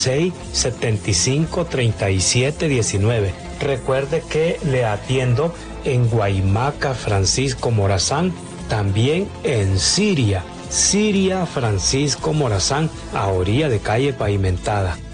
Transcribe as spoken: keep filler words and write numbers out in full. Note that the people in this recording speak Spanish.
seis, setenta y cinco, treinta y siete, diecinueve. Recuerde que le atiendo en Guaymaca, Francisco Morazán, también en Siria, Siria, Francisco Morazán, a orilla de calle pavimentada.